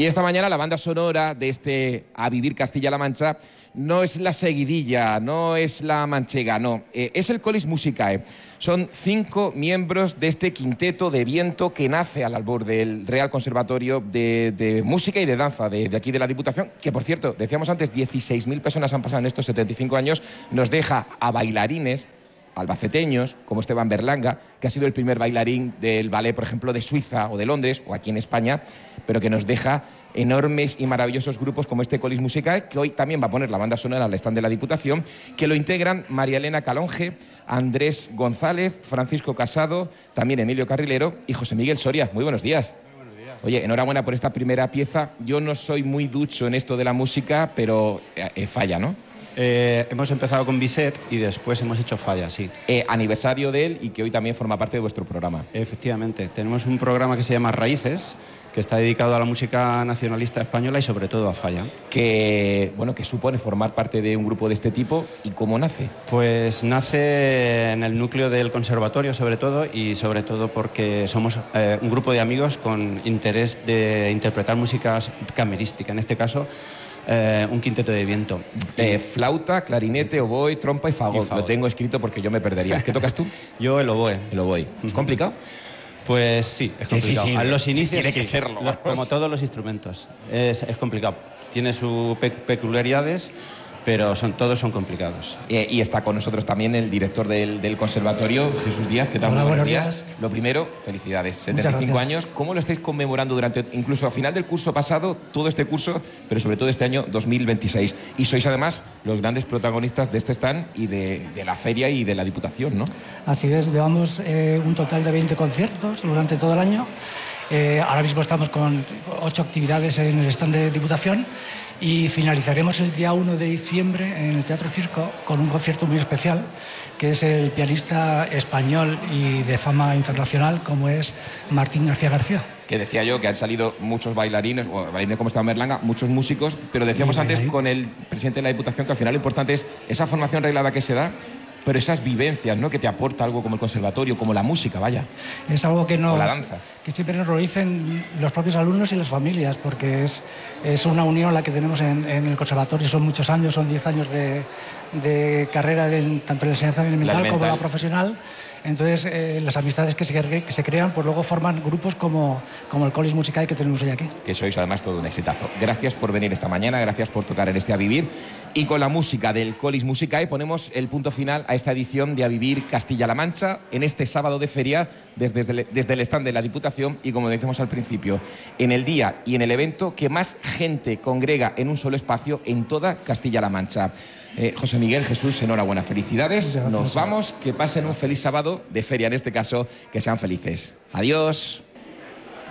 Y esta mañana la banda sonora de este A Vivir Castilla-La Mancha no es la seguidilla, no es la manchega, no. Es el Colis Musicae. Son 5 miembros de este quinteto de viento que nace al albor del Real Conservatorio de Música y de Danza de aquí de la Diputación, que por cierto, decíamos antes, 16.000 personas han pasado en estos 75 años, nos deja a bailarines albaceteños, como Esteban Berlanga, que ha sido el primer bailarín del ballet, por ejemplo, de Suiza o de Londres, o aquí en España, pero que nos deja enormes y maravillosos grupos como este Colis Musicae, que hoy también va a poner la banda sonora al stand de la Diputación, que lo integran María Elena Calonge, Andrés González, Francisco Casado, también Emilio Carrilero y José Miguel Soria. Muy buenos días. Oye, enhorabuena por esta primera pieza. Yo no soy muy ducho en esto de la música, pero falla, ¿no? Hemos empezado con Bizet y después hemos hecho Falla, sí. Aniversario de él y que hoy también forma parte de vuestro programa. Efectivamente, tenemos un programa que se llama Raíces, que está dedicado a la música nacionalista española y sobre todo a Falla. ¿Qué supone formar parte de un grupo de este tipo y cómo nace? Pues nace en el núcleo del conservatorio sobre todo y sobre todo porque somos un grupo de amigos con interés de interpretar música camerística, en este caso un quinteto de viento. Flauta, clarinete, oboe, trompa y fagot. Lo tengo escrito porque yo me perdería. ¿Qué tocas tú? Yo el oboe. El oboe. ¿Es complicado? Pues sí, es complicado. Sí, a los inicios tiene que serlo. Como todos los instrumentos. Es complicado. Tiene sus peculiaridades, pero todos son complicados. Y está con nosotros también el director del conservatorio, Jesús Díaz. ¿Qué tal? Hola, buenos días. días. Lo primero, felicidades. 75 años. ¿Cómo lo estáis conmemorando durante, incluso a final del curso pasado, todo este curso, pero sobre todo este año 2026? Y sois además los grandes protagonistas de este stand y de la feria y de la Diputación, ¿no? Así es, llevamos un total de 20 conciertos durante todo el año. Ahora mismo estamos con 8 actividades en el stand de Diputación y finalizaremos el día 1 de diciembre en el Teatro Circo con un concierto muy especial, que es el pianista español y de fama internacional como es Martín García García. Que decía yo que han salido muchos bailarines, o bailarines como Esteban Berlanga, muchos músicos, pero decíamos antes con el presidente de la Diputación que al final lo importante es esa formación reglada que se da, pero esas vivencias, ¿no?, que te aporta algo como el conservatorio, como la música, vaya. Es algo que o la danza. Que siempre nos lo dicen los propios alumnos y las familias, porque es una unión la que tenemos en el conservatorio. Son muchos años, son 10 años de carrera, tanto en la enseñanza elemental como en la profesional. Entonces, las amistades que se crean, pues luego forman grupos como el Colis Musicae que tenemos hoy aquí. Que sois además todo un exitazo. Gracias por venir esta mañana, gracias por tocar en este A Vivir. Y con la música del Colis Musicae ponemos el punto final a esta edición de A Vivir Castilla-La Mancha en este sábado de feria desde el stand de la Diputación y, como decíamos al principio, en el día y en el evento que más gente congrega en un solo espacio en toda Castilla-La Mancha. José Miguel, Jesús, enhorabuena, felicidades. Nos vamos, que pasen un feliz sábado de feria, en este caso, que sean felices. Adiós.